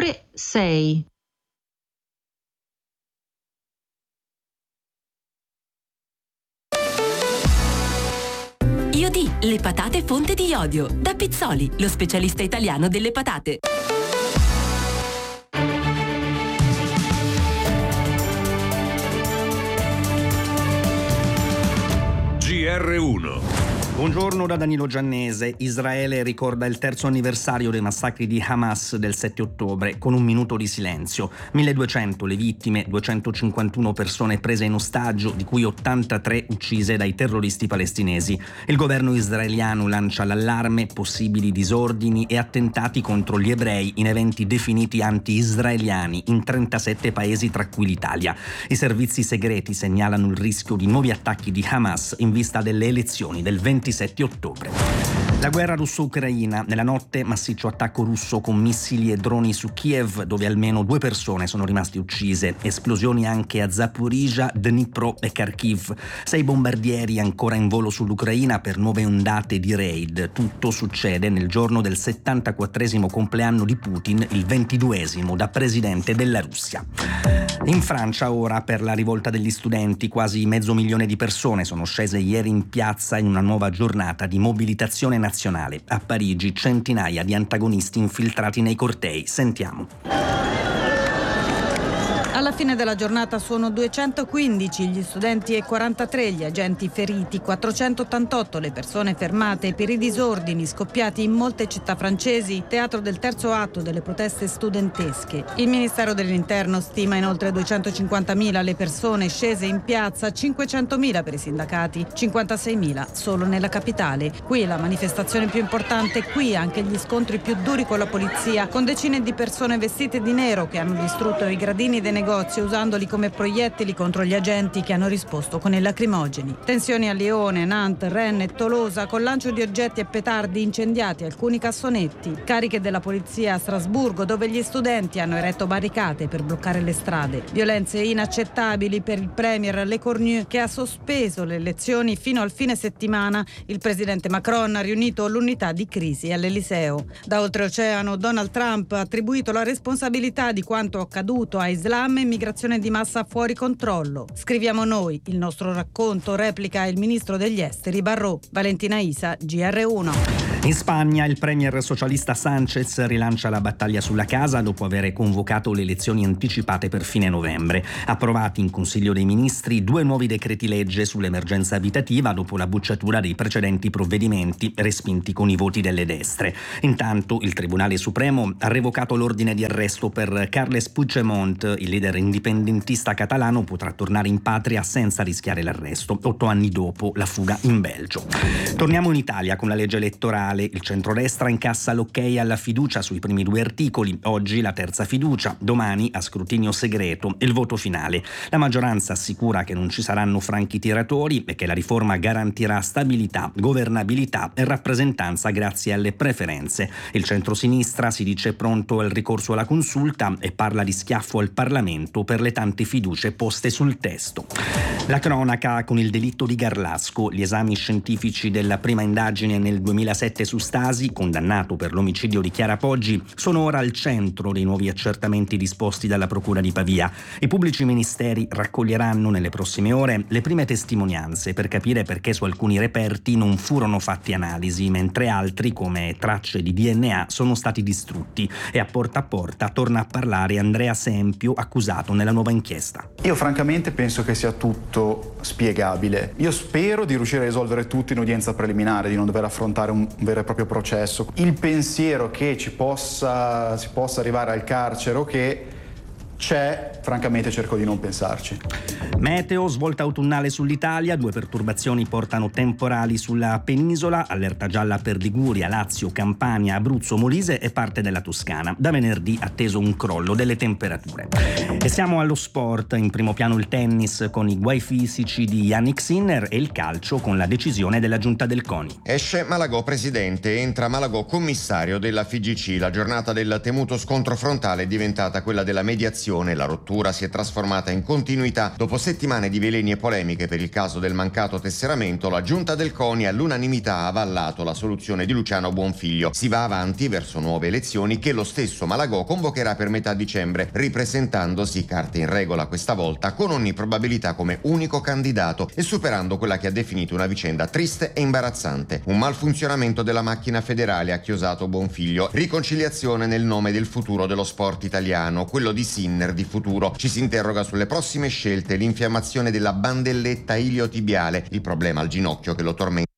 ottobre 6. IOD, le patate fonte di iodio. Da Pizzoli, lo specialista italiano delle patate. GR1. Buongiorno da Danilo Giannese. Israele ricorda il 3° anniversario dei massacri di Hamas del 7 ottobre con un minuto di silenzio. 1200 le vittime, 251 persone prese in ostaggio, di cui 83 uccise dai terroristi palestinesi. Il governo israeliano lancia l'allarme: possibili disordini e attentati contro gli ebrei in eventi definiti anti-israeliani in 37 paesi, tra cui l'Italia. I servizi segreti segnalano il rischio di nuovi attacchi di Hamas in vista delle elezioni del 27 ottobre. La guerra russo-ucraina. Nella notte massiccio attacco russo con missili e droni su Kiev, dove almeno 2 persone sono rimaste uccise. Esplosioni anche a Zaporizhzhia, Dnipro e Kharkiv. 6 bombardieri ancora in volo sull'Ucraina per nuove ondate di raid. Tutto succede nel giorno del 74° compleanno di Putin, il 22° da presidente della Russia. In Francia ora, per la rivolta degli studenti, quasi 500.000 di persone sono scese ieri in piazza in una nuova giornata di mobilitazione nazionale. A Parigi centinaia di antagonisti infiltrati nei cortei. Sentiamo. Alla fine della giornata sono 215 gli studenti e 43 gli agenti feriti, 488 le persone fermate per i disordini scoppiati in molte città francesi, teatro del terzo atto delle proteste studentesche. Il Ministero dell'Interno stima inoltre 250.000 le persone scese in piazza, 500.000 per i sindacati, 56.000 solo nella capitale. Qui la manifestazione più importante, qui anche gli scontri più duri con la polizia, con decine di persone vestite di nero che hanno distrutto i gradini dei negozi usandoli come proiettili contro gli agenti che hanno risposto con i lacrimogeni. Tensioni a Lione, Nantes, Rennes e Tolosa con lancio di oggetti e petardi, incendiati alcuni cassonetti. Cariche della polizia a Strasburgo, dove gli studenti hanno eretto barricate per bloccare le strade. Violenze inaccettabili per il premier Le Cornu, che ha sospeso le elezioni fino al fine settimana. Il presidente Macron ha riunito l'unità di crisi all'Eliseo. Da oltreoceano Donald Trump ha attribuito la responsabilità di quanto accaduto a Islam e migrazione di massa fuori controllo. Scriviamo noi, il nostro racconto, replica il ministro degli esteri Barrot. Valentina Isa, GR1. In Spagna il premier socialista Sánchez rilancia la battaglia sulla casa dopo aver convocato le elezioni anticipate per fine novembre. Approvati in Consiglio dei Ministri 2 nuovi decreti legge sull'emergenza abitativa dopo la bocciatura dei precedenti provvedimenti respinti con i voti delle destre. Intanto il Tribunale Supremo ha revocato l'ordine di arresto per Carles Puigdemont. Il leader indipendentista catalano potrà tornare in patria senza rischiare l'arresto, 8 anni dopo la fuga in Belgio. Torniamo in Italia con la legge elettorale. Il centrodestra incassa l'ok alla fiducia sui primi 2 articoli. Oggi la terza fiducia, domani a scrutinio segreto il voto finale. La maggioranza assicura che non ci saranno franchi tiratori e che la riforma garantirà stabilità, governabilità e rappresentanza grazie alle preferenze. Il centrosinistra si dice pronto al ricorso alla consulta e parla di schiaffo al Parlamento per le tante fiducie poste sul testo. La cronaca con il delitto di Garlasco. Gli esami scientifici della prima indagine nel 2007 su Stasi, condannato per l'omicidio di Chiara Poggi, sono ora al centro dei nuovi accertamenti disposti dalla Procura di Pavia. I pubblici ministeri raccoglieranno nelle prossime ore le prime testimonianze per capire perché su alcuni reperti non furono fatti analisi, mentre altri, come tracce di DNA, sono stati distrutti. E a porta torna a parlare Andrea Sempio, accusato nella nuova inchiesta. Io francamente penso che sia tutto spiegabile. Io spero di riuscire a risolvere tutto in udienza preliminare, di non dover affrontare un vero e proprio processo. Il pensiero che si possa arrivare al carcere o che c'è, francamente cerco di non pensarci. Meteo, svolta autunnale sull'Italia, 2 perturbazioni portano temporali sulla penisola, allerta gialla per Liguria, Lazio, Campania, Abruzzo, Molise e parte della Toscana. Da venerdì atteso un crollo delle temperature. E siamo allo sport, in primo piano il tennis con i guai fisici di Jannik Sinner e il calcio con la decisione della giunta del CONI. Esce Malagò presidente, entra Malagò commissario della FIGC. La giornata del temuto scontro frontale è diventata quella della mediazione mediazione, la rottura si è trasformata in continuità. Dopo settimane di veleni e polemiche per il caso del mancato tesseramento, la giunta del CONI all'unanimità ha avallato la soluzione di Luciano Buonfiglio. Si va avanti verso nuove elezioni che lo stesso Malagò convocherà per metà dicembre, ripresentandosi carte in regola questa volta con ogni probabilità come unico candidato e superando quella che ha definito una vicenda triste e imbarazzante. Un malfunzionamento della macchina federale, ha chiosato Buonfiglio. Riconciliazione nel nome del futuro dello sport italiano, quello di Sinner di futuro. Ci si interroga sulle prossime scelte, l'infiammazione della bandelletta iliotibiale, il problema al ginocchio che lo tormenta